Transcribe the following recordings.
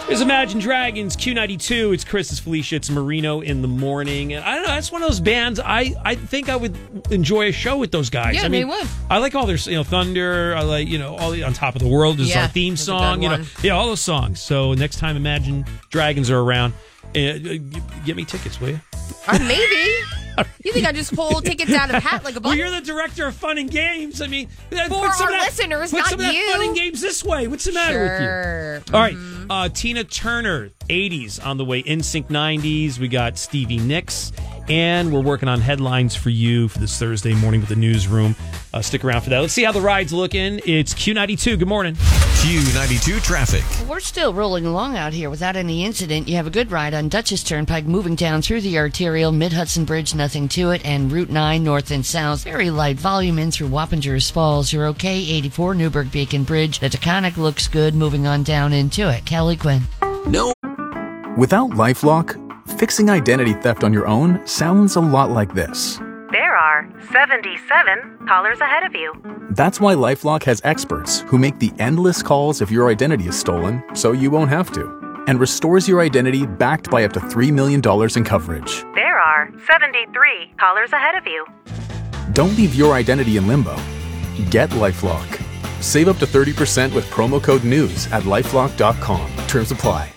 It's Imagine Dragons, Q92. It's Chris, it's Felicia, it's Marino in the morning. And I don't know, that's one of those bands I think I would enjoy a show with those guys. Yeah, I mean, they would. I like all their, Thunder. I like, all the On Top of the World is our theme song. All those songs. So next time Imagine Dragons are around, get me tickets, will you? Maybe. You think I just pull tickets out of a hat like a bunch? Well, you're the director of Fun and Games. I mean, for our listeners, put not some you. of that Fun and Games this way. What's the matter with you? All right, Tina Turner, 80s on the way. NSYNC 90s. We got Stevie Nicks. And we're working on headlines for you for this Thursday morning with the newsroom. Stick around for that. Let's see how the ride's looking. It's Q92. Good morning. Q92 traffic. We're still rolling along out here without any incident. You have a good ride on Dutchess Turnpike moving down through the arterial, Mid-Hudson Bridge, nothing to it, and Route 9 north and south. Very light volume in through Wappingers Falls. You're okay. 84 Newburgh Beacon Bridge. The Taconic looks good moving on down into it. Kelly Quinn. No. Without LifeLock, fixing identity theft on your own sounds a lot like this. There are 77 callers ahead of you. That's why LifeLock has experts who make the endless calls if your identity is stolen so you won't have to, and restores your identity backed by up to $3 million in coverage. There are 73 callers ahead of you. Don't leave your identity in limbo. Get LifeLock. Save up to 30% with promo code NEWS at LifeLock.com. Terms apply.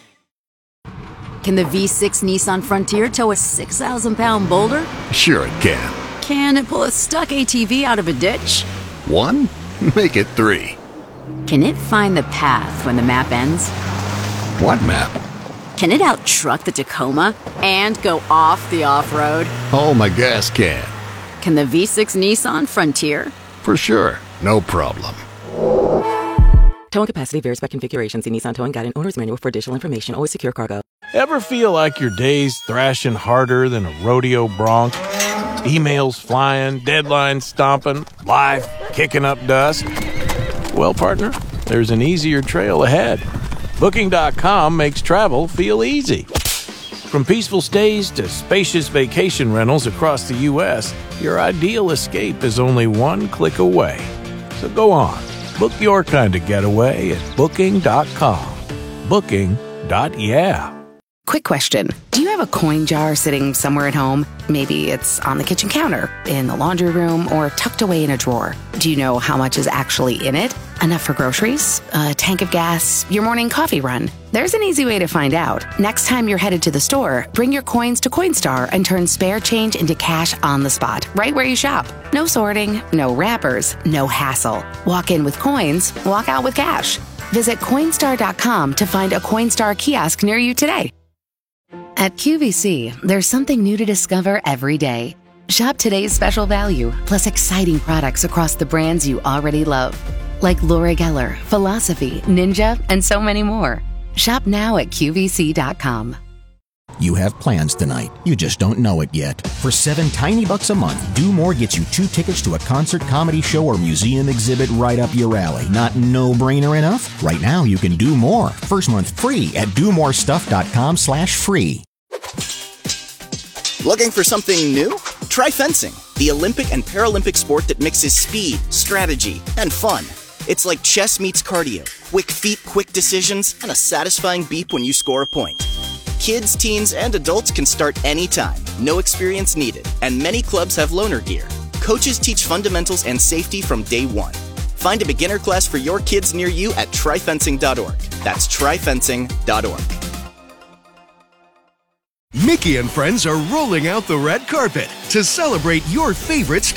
Can the V6 Nissan Frontier tow a 6,000-pound boulder? Sure it can. Can it pull a stuck ATV out of a ditch? 1? Make it 3. Can it find the path when the map ends? What map? Can it out-truck the Tacoma and go off the off-road? Oh, my gas can. Can the V6 Nissan Frontier? For sure. No problem. Towing capacity varies by configuration. See Nissan Towing Guide and Owner's Manual for additional information. Always secure cargo. Ever feel like your day's thrashing harder than a rodeo bronc? Emails flying, deadlines stomping, life kicking up dust? Well, partner, there's an easier trail ahead. Booking.com makes travel feel easy. From peaceful stays to spacious vacation rentals across the U.S., your ideal escape is only one click away. So go on. Book your kind of getaway at Booking.com. Booking.yeah. Quick question. Do you have a coin jar sitting somewhere at home? Maybe it's on the kitchen counter, in the laundry room, or tucked away in a drawer. Do you know how much is actually in it? Enough for groceries? A tank of gas? Your morning coffee run? There's an easy way to find out. Next time you're headed to the store, bring your coins to Coinstar and turn spare change into cash on the spot, right where you shop. No sorting, no wrappers, no hassle. Walk in with coins, walk out with cash. Visit Coinstar.com to find a Coinstar kiosk near you today. At QVC, there's something new to discover every day. Shop today's special value, plus exciting products across the brands you already love. Like Laura Geller, Philosophy, Ninja, and so many more. Shop now at QVC.com. You have plans tonight. You just don't know it yet. For $7 tiny bucks a month, Do More gets you 2 tickets to a concert, comedy show, or museum exhibit right up your alley. Not no-brainer enough? Right now, you can do more. First month free at domorestuff.com/free. Looking for something new? Try fencing, the Olympic and Paralympic sport that mixes speed, strategy, and fun. It's like chess meets cardio. Quick feet, quick decisions, and a satisfying beep when you score a point. Kids, teens, and adults can start anytime. No experience needed. And many clubs have loaner gear. Coaches teach fundamentals and safety from day one. Find a beginner class for your kids near you at tryfencing.org. That's tryfencing.org. Mickey and friends are rolling out the red carpet to celebrate your favorite